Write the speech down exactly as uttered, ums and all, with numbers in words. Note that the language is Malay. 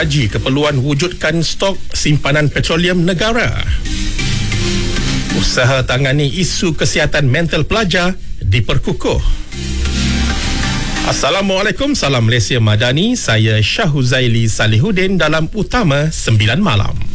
kaji keperluan wujudkan stok simpanan petroleum negara. Usaha tangani isu kesihatan mental pelajar diperkukuh. Assalamualaikum, salam Malaysia Madani. Saya Syah Huzaili Salihuddin dalam Utama sembilan Malam.